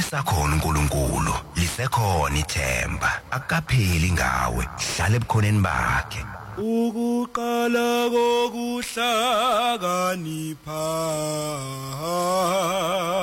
lisakhona uNkulunkulu lisekhona ithemba akapheli ngawe hlala ebukhoneni bakhe ukuqala kokuhlakanipha